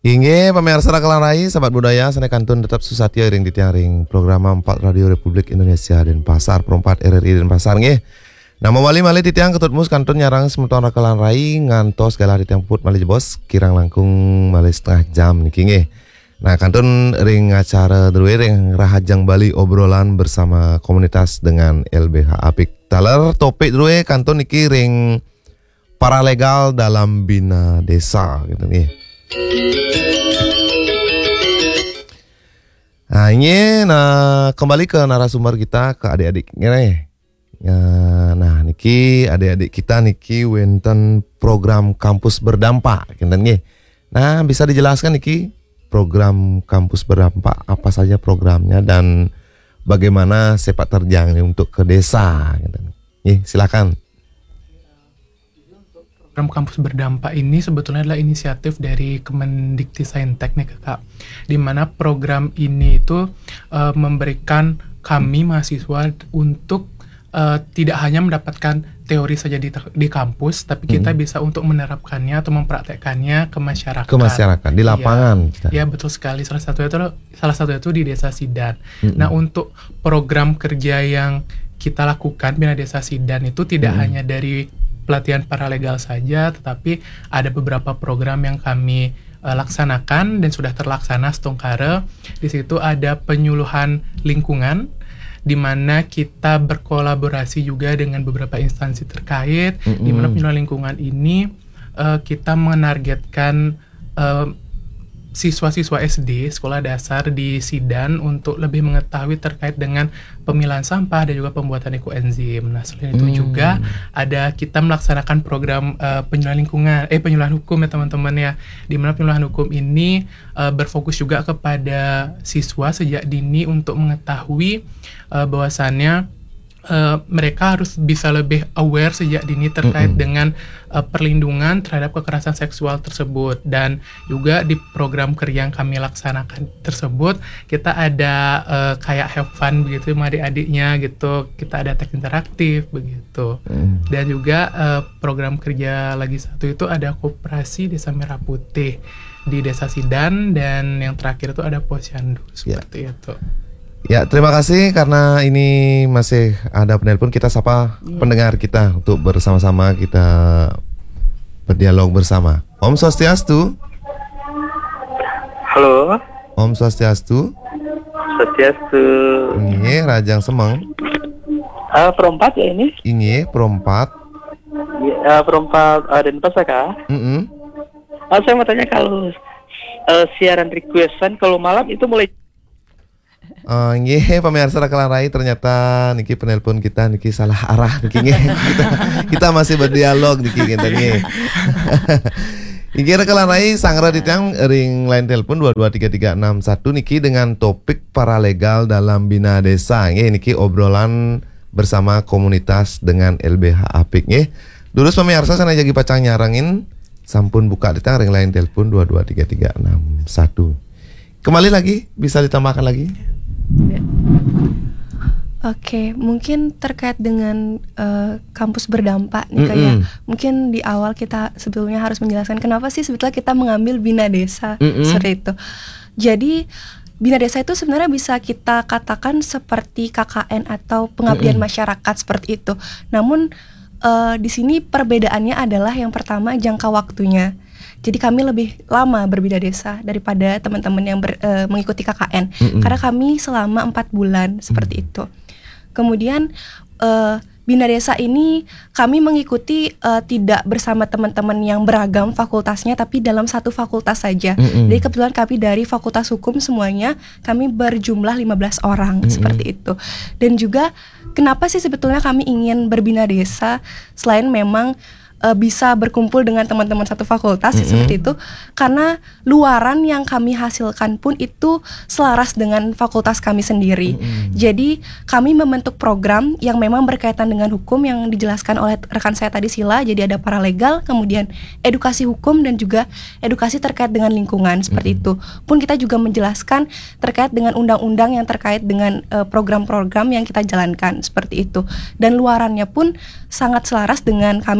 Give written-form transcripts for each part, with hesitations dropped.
Inge pemirsa Kelarai, sahabat budaya, sana kantun tetap susatya ring ditiaring program 4 Radio Republik Indonesia dan Pasar perempat RRI dan Pasar nge. Nama wali mali titiang ketutmus kantun nyarang semeton Kelarai ngantos segala titiang put mali bos kirang langkung mali setengah jam niki nge. Nah kantun ring acara drue ring rahajang Bali obrolan bersama komunitas dengan LBH Apik. Taler topik drue kantun niki ring paralegal dalam bina desa gitu nih. Nah ini kembali ke narasumber kita, ke adik-adik nih. Nah niki adik-adik kita niki wenten program kampus berdampak gitu nih. Nah bisa dijelaskan niki program kampus berdampak apa saja programnya dan bagaimana sepak terjangnya untuk ke desa gitu. Nih silakan. Program kampus berdampak ini sebetulnya adalah inisiatif dari Kemendikti-Saintek nih Kak, di mana program ini itu memberikan kami mahasiswa untuk tidak hanya mendapatkan teori saja di kampus, tapi kita bisa untuk menerapkannya atau mempraktekkannya ke masyarakat. Ke masyarakat di lapangan. Iya betul sekali. Salah satu itu di Desa Sidan. Nah untuk program kerja yang kita lakukan Bina Desa Sidan itu tidak hanya dari pelatihan paralegal saja, tetapi ada beberapa program yang kami laksanakan dan sudah terlaksana setungkara. Di situ ada penyuluhan lingkungan, di mana kita berkolaborasi juga dengan beberapa instansi terkait, di mana penyuluhan lingkungan ini kita menargetkan siswa-siswa SD, sekolah dasar di Sidan untuk lebih mengetahui terkait dengan pemilahan sampah dan juga pembuatan ekoenzim. Nah, selain itu juga kita melaksanakan program penyuluhan hukum ya teman-teman ya. Di mana penyuluhan hukum ini berfokus juga kepada siswa sejak dini untuk mengetahui bahwasannya mereka harus bisa lebih aware sejak dini terkait dengan perlindungan terhadap kekerasan seksual tersebut. Dan juga di program kerja yang kami laksanakan tersebut kita ada kayak have fun begitu sama adik-adiknya gitu, kita ada teks interaktif begitu. Dan juga program kerja lagi satu itu ada koperasi Desa Merah Putih di Desa Sidan, dan yang terakhir itu ada posyandu seperti itu. Ya, terima kasih karena ini masih ada penelpon. Kita sapa pendengar kita untuk bersama-sama kita berdialog bersama. Om Swastiastu. Halo. Om Swastiastu. Swastiastu. Ini Rajang Semeng. Perempat ya ini? Ini perempat. Perempat Denpasar kah? Saya mau tanya kalau siaran requestan kalau malam itu mulai nggih pemirsa Kelarai, ternyata niki penelpon kita niki salah arah niki kita masih berdialog niki ngeten nggih. Niki Kelarai sangra ditiang ring line telepon 223361 niki dengan topik paralegal dalam bina desa nggih, niki obrolan bersama komunitas dengan LBH Apik nggih. Dulus pemirsa sana jagi pacang nyarangin sampun buka ditiang ring line telepon 223361. Kembali lagi, bisa ditambahkan lagi? Oke, mungkin terkait dengan kampus berdampak nih kayak mungkin di awal kita sebelumnya harus menjelaskan kenapa sih sebetulnya kita mengambil bina desa seperti itu. Jadi bina desa itu sebenarnya bisa kita katakan seperti KKN atau pengabdian masyarakat seperti itu. Namun di sini perbedaannya adalah yang pertama jangka waktunya. Jadi kami lebih lama berbina desa daripada teman-teman yang mengikuti KKN karena kami selama 4 bulan seperti itu. Kemudian bina desa ini kami mengikuti tidak bersama teman-teman yang beragam fakultasnya, tapi dalam satu fakultas saja. Jadi kebetulan kami dari Fakultas Hukum semuanya kami berjumlah 15 orang seperti itu. Dan juga kenapa sih sebetulnya kami ingin berbina desa selain memang bisa berkumpul dengan teman-teman satu fakultas seperti itu, karena luaran yang kami hasilkan pun itu selaras dengan fakultas kami sendiri. Jadi kami membentuk program yang memang berkaitan dengan hukum yang dijelaskan oleh rekan saya tadi Sila. Jadi ada paralegal, kemudian edukasi hukum dan juga edukasi terkait dengan lingkungan seperti itu. Pun kita juga menjelaskan terkait dengan undang-undang yang terkait dengan program-program yang kita jalankan seperti itu. Dan luarannya pun sangat selaras dengan kami di Fakultas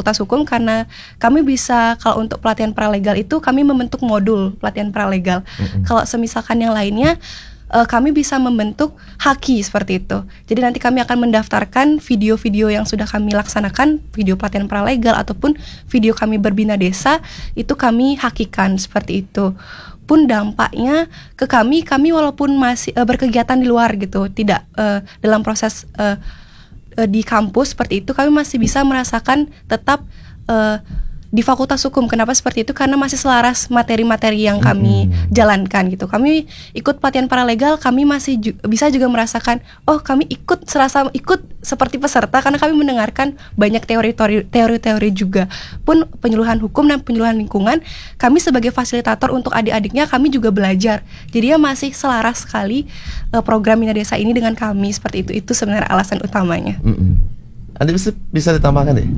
Fakultas Hukum karena kami bisa, kalau untuk pelatihan paralegal itu kami membentuk modul pelatihan paralegal. Kalau semisalkan yang lainnya kami bisa membentuk haki seperti itu. Jadi nanti kami akan mendaftarkan video-video yang sudah kami laksanakan, video pelatihan paralegal ataupun video kami berbina desa, itu kami hakikan seperti itu. Pun dampaknya ke kami walaupun masih berkegiatan di luar gitu, tidak dalam proses di kampus seperti itu, kami masih bisa merasakan tetap di Fakultas Hukum. Kenapa seperti itu? Karena masih selaras materi-materi yang kami jalankan gitu. Kami ikut pelatihan paralegal, kami masih bisa juga merasakan, oh kami serasa ikut seperti peserta karena kami mendengarkan banyak teori-teori juga. Pun penyuluhan hukum dan penyuluhan lingkungan, kami sebagai fasilitator untuk adik-adiknya kami juga belajar. Jadi ya masih selaras sekali program Bina Desa ini dengan kami seperti itu. Itu sebenarnya alasan utamanya. Anda bisa ditambahkan deh?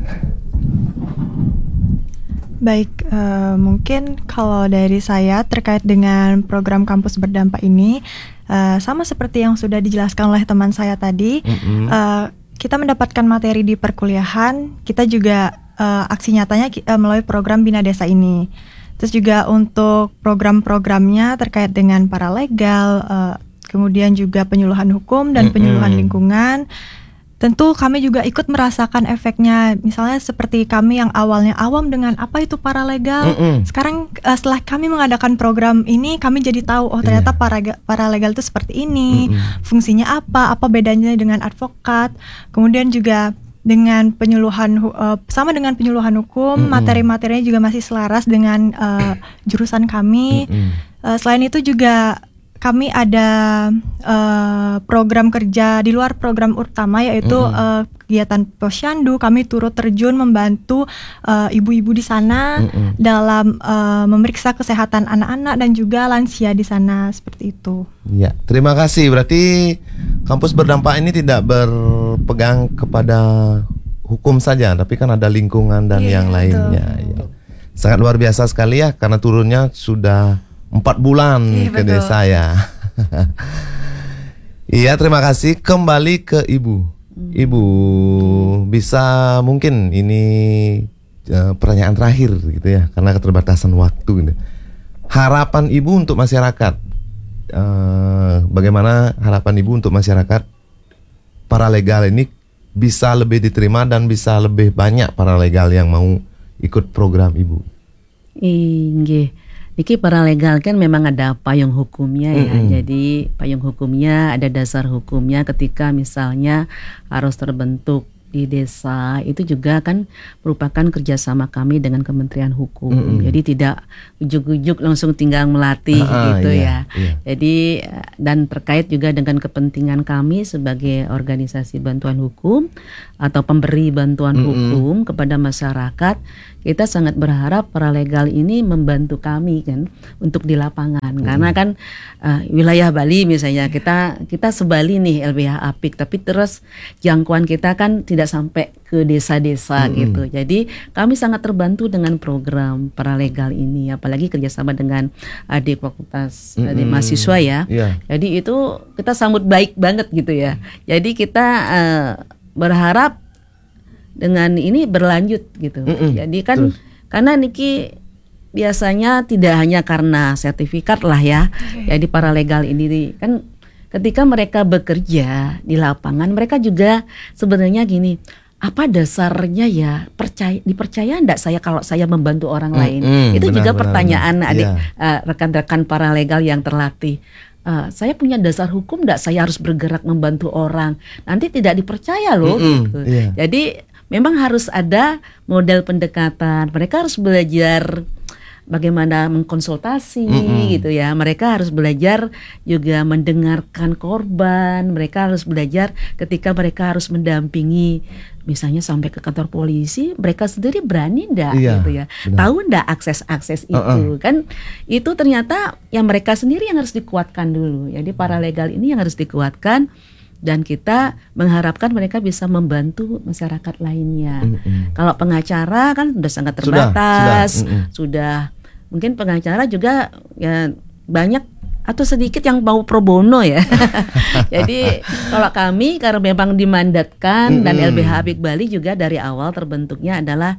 Baik, mungkin kalau dari saya terkait dengan program kampus berdampak ini, sama seperti yang sudah dijelaskan oleh teman saya tadi, kita mendapatkan materi di perkuliahan, kita juga aksi nyatanya melalui program Bina Desa ini. Terus juga untuk program-programnya terkait dengan paralegal, kemudian juga penyuluhan hukum dan penyuluhan lingkungan. Tentu kami juga ikut merasakan efeknya. Misalnya seperti kami yang awalnya awam dengan apa itu paralegal. Sekarang setelah kami mengadakan program ini, kami jadi tahu, oh ternyata paralegal itu seperti ini. Fungsinya apa bedanya dengan advokat. Kemudian juga dengan penyuluhan sama dengan penyuluhan hukum, materi-materinya juga masih selaras dengan jurusan kami. Selain itu juga kami ada program kerja di luar program utama, yaitu kegiatan posyandu. Kami turut terjun membantu ibu-ibu di sana dalam memeriksa kesehatan anak-anak dan juga lansia di sana, seperti itu. Ya, terima kasih. Berarti kampus berdampak ini tidak berpegang kepada hukum saja, tapi kan ada lingkungan dan yang lainnya. Ya. Sangat luar biasa sekali ya, karena turunnya sudah 4 bulan ke desa ya. Iya, terima kasih. Kembali ke Ibu. Ibu bisa mungkin ini pertanyaan terakhir gitu ya, karena keterbatasan waktu gitu. Harapan Ibu untuk masyarakat, bagaimana harapan Ibu untuk masyarakat paralegal ini bisa lebih diterima dan bisa lebih banyak paralegal yang mau ikut program Ibu? Nggih. Niki paralegal kan memang ada payung hukumnya ya. Jadi payung hukumnya, ada dasar hukumnya ketika misalnya harus terbentuk di desa, itu juga kan merupakan kerjasama kami dengan Kementerian Hukum. Jadi tidak ujuk-ujuk langsung tinggal melatih gitu ya. Jadi dan terkait juga dengan kepentingan kami sebagai organisasi bantuan hukum atau pemberi bantuan hukum kepada masyarakat, kita sangat berharap paralegal ini membantu kami kan untuk di lapangan. Karena kan wilayah Bali misalnya kita sebali nih LBH Apik, tapi terus jangkauan kita kan tidak sampai ke desa-desa gitu. Jadi kami sangat terbantu dengan program paralegal ini, apalagi kerjasama dengan adik fakultas adik mahasiswa ya. Jadi itu kita sambut baik banget gitu ya. Jadi kita berharap dengan ini berlanjut gitu. Jadi kan karena niki biasanya tidak hanya karena sertifikat lah ya. Jadi paralegal ini kan ketika mereka bekerja di lapangan, mereka juga sebenarnya gini, apa dasarnya ya, dipercaya enggak saya kalau saya membantu orang lain? Itu juga pertanyaan adik rekan-rekan paralegal yang terlatih. Saya punya dasar hukum enggak saya harus bergerak membantu orang? Nanti tidak dipercaya loh gitu. Jadi memang harus ada model pendekatan. Mereka harus belajar bagaimana mengkonsultasi gitu ya. Mereka harus belajar juga mendengarkan korban. Mereka harus belajar ketika mereka harus mendampingi misalnya sampai ke kantor polisi, mereka sendiri berani enggak gitu ya. Benar. Tahu enggak akses-akses itu? Kan itu ternyata yang mereka sendiri yang harus dikuatkan dulu. Jadi paralegal ini yang harus dikuatkan. Dan kita mengharapkan mereka bisa membantu masyarakat lainnya. Kalau pengacara kan sudah sangat terbatas, sudah mungkin pengacara juga ya banyak atau sedikit yang mau pro bono ya. Jadi kalau kami karena memang dimandatkan dan LBH Apik Bali juga dari awal terbentuknya adalah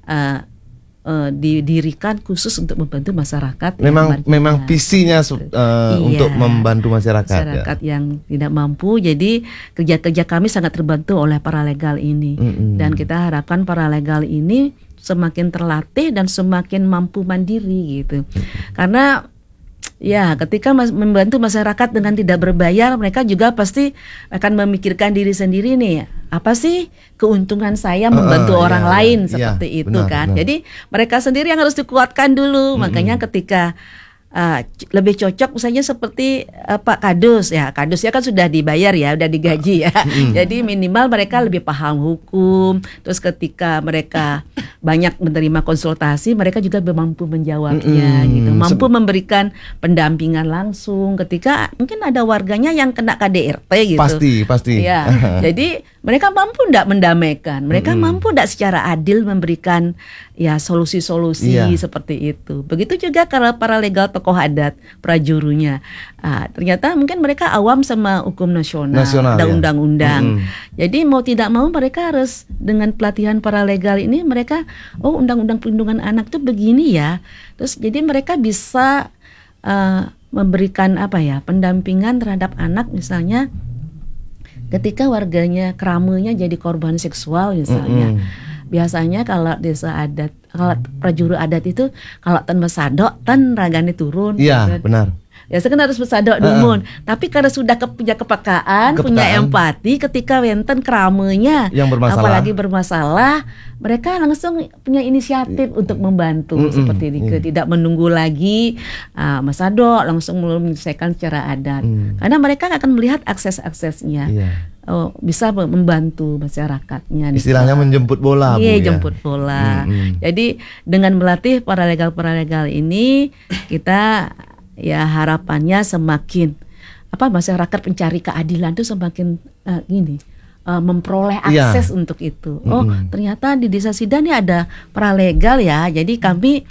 didirikan khusus untuk membantu masyarakat. Memang visinya untuk membantu masyarakat yang tidak mampu. Jadi kerja-kerja kami sangat terbantu oleh paralegal ini. Dan kita harapkan paralegal ini semakin terlatih dan semakin mampu mandiri gitu. Karena ya, ketika membantu masyarakat dengan tidak berbayar, mereka juga pasti akan memikirkan diri sendiri nih, apa sih keuntungan saya membantu orang lain seperti itu kan. Jadi mereka sendiri yang harus dikuatkan dulu. Makanya ketika lebih cocok misalnya seperti Pak Kadus ya kan sudah dibayar ya, udah digaji ya. Jadi minimal mereka lebih paham hukum. Terus ketika mereka banyak menerima konsultasi, mereka juga mampu menjawabnya gitu, mampu memberikan pendampingan langsung ketika mungkin ada warganya yang kena KDRT gitu. Pasti. Ya, jadi mereka mampu tidak mendamaikan, mereka mampu tidak secara adil memberikan ya solusi-solusi seperti itu. Begitu juga kalau para legal tokoh adat, prajurunya. Ternyata mungkin mereka awam sama hukum nasional ada undang-undang. Jadi mau tidak mau mereka harus dengan pelatihan para legal ini mereka, oh undang-undang perlindungan anak tuh begini ya. Terus jadi mereka bisa memberikan pendampingan terhadap anak misalnya ketika warganya keramanya jadi korban seksual misalnya. Biasanya kalau desa adat, kalau prajurit adat itu kalau ten mesadok ten ragane turun. Iya, benar. Biasanya kan harus mesadok dumun. Tapi karena sudah punya kepekaan, punya empati ketika wenten keramanya yang bermasalah, apalagi bermasalah, mereka langsung punya inisiatif untuk membantu seperti ini. Tidak menunggu lagi mesadok, langsung menyelesaikan secara adat. Karena mereka akan melihat akses-aksesnya. Bisa membantu masyarakatnya. Istilahnya menjemput bola. Iya, jemput bola. Jadi dengan melatih para legal ini kita ya harapannya semakin masyarakat pencari keadilan itu semakin memperoleh akses untuk itu. Oh, ternyata di Desa Sidan ini ada paralegal ya. Jadi kami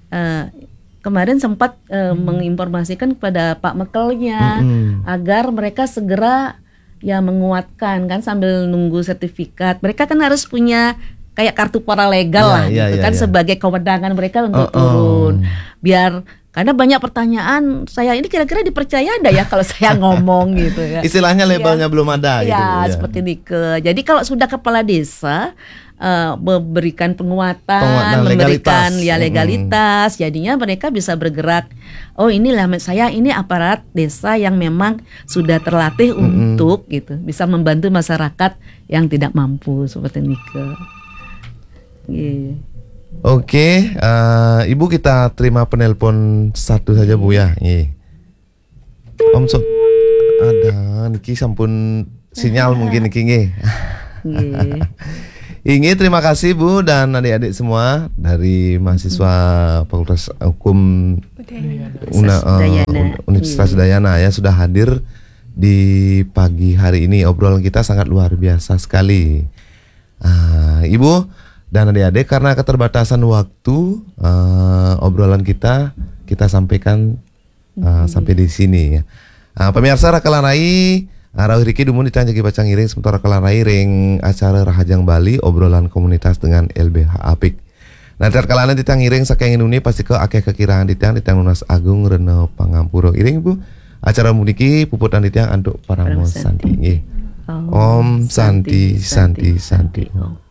kemarin sempat menginformasikan kepada Pak Mekelnya agar mereka segera ya menguatkan kan sambil nunggu sertifikat. Mereka kan harus punya kayak kartu paralegal sebagai kewenangan mereka untuk turun. Biar karena banyak pertanyaan, saya ini kira-kira dipercaya ada ya kalau saya ngomong gitu ya. Istilahnya labelnya belum ada gitu. Ya, seperti Nike. Jadi kalau sudah kepala desa memberikan penguatan, memberikan legalitas, jadinya mereka bisa bergerak. Oh, inilah saya ini aparat desa yang memang sudah terlatih untuk gitu, bisa membantu masyarakat yang tidak mampu seperti Nike. Oke, Ibu kita terima penelpon satu saja Bu ya. Om sok ada niki sampun sinyal mungkin niki nggih. Ingi terima kasih Bu dan adik-adik semua dari mahasiswa Fakultas Hukum Universitas Dayana ya sudah hadir di pagi hari ini. Obrolan kita sangat luar biasa sekali. Ibu dan adik-adik, karena keterbatasan waktu, obrolan kita sampaikan sampai di sini ya. Pemirsa Rakalarai Arau Riki dumun ditanjaki bacang iring sementara kalarai ring acara Rahajang Bali obrolan komunitas dengan LBH Apik. Nah terkalana ditang iring saking ini pasti ke akeh kekirangan ditang Nunas Agung Reno Pangampuro iring Bu. Acara muniki puputan ditang anduk para santi. Om Santi Santi Santi.